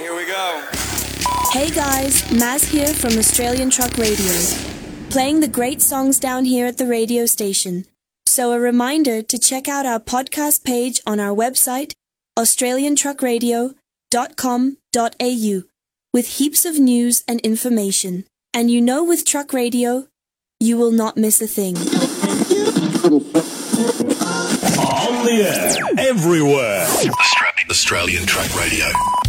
Here we go. Hey guys, Maz here from Australian Truck Radio, playing the great songs down here at the radio station. So a reminder to check out our podcast page on our website, australiantruckradio.com.au, with heaps of news and information. And you know, with Truck Radio, you will not miss a thing. On the air, everywhere. Australian Truck Radio.